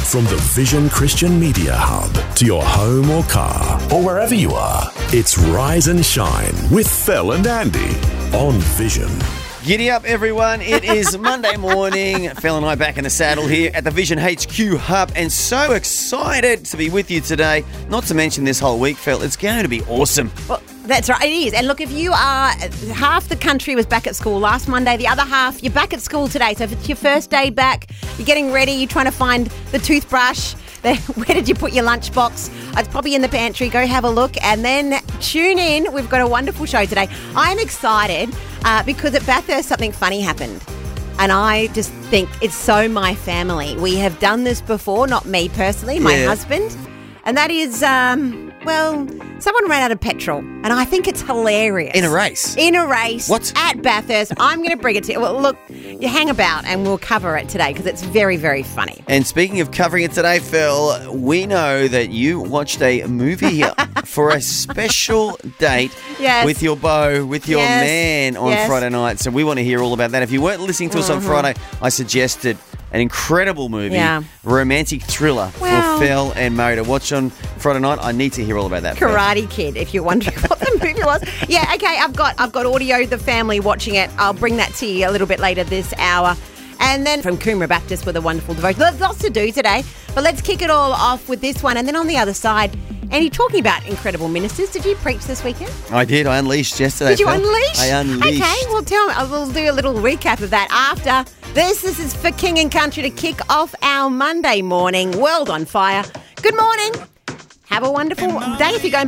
From the Vision Christian Media Hub to your home or car or wherever you are, it's Rise and Shine with Phil and Andy on Vision. Giddy up, everyone. It is Monday morning. Phil and I back in the saddle here at the Vision HQ Hub, and so excited to be with you today. Not to mention this whole week, Phil. It's going to be awesome. Well, that's right, it is. And look, if you are, half the country was back at school last Monday, the other half, you're back at school today. So if it's your first day back, you're getting ready, you're trying to find the toothbrush, where did you put your lunchbox? It's probably in the pantry. Go have a look and then tune in. We've got a wonderful show today. I'm excited because at Bathurst something funny happened. And I just think it's so my family. We have done this before, not me personally, my husband. And that is, someone ran out of petrol. And I think it's hilarious. In a race? In a race. What? At Bathurst. I'm going to bring it to you. Well, look, you hang about and we'll cover it today because it's very, very funny. And speaking of covering it today, Phil, we know that you watched a movie for a special date with your beau, with your man on Friday night. So we want to hear all about that. If you weren't listening to us on Friday, I suggested an incredible movie, romantic thriller for Phil and Mary to watch on Friday night. I need to hear all about that. Karate Kid, if you're wondering what the movie was. Yeah, okay, I've got audio, the family watching it. I'll bring that to you a little bit later this hour. And then from Coomera Baptist with a wonderful devotion. There's lots to do today, but let's kick it all off with this one. And then on the other side, Andy, talking about incredible ministers, did you preach this weekend? I did. I unleashed yesterday. Did you unleash? I unleashed. Okay, well, tell me. We'll do a little recap of that after this. This is for King and Country to kick off our Monday morning. World on fire. Good morning. Have a wonderful day if you're going